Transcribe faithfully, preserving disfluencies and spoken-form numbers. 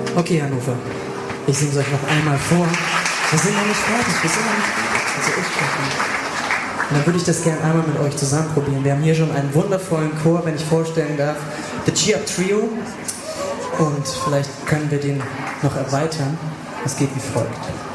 Okay, Hannover. Ich singe es euch noch einmal vor. Wir sind noch nicht fertig, wir sind noch nicht fertig. Also ich schon nicht. Und dann würde ich das gerne einmal mit euch zusammen probieren. Wir haben hier schon einen wundervollen Chor, wenn ich vorstellen darf. The Cheer Up Trio. Und vielleicht können wir den noch erweitern. Es geht wie folgt.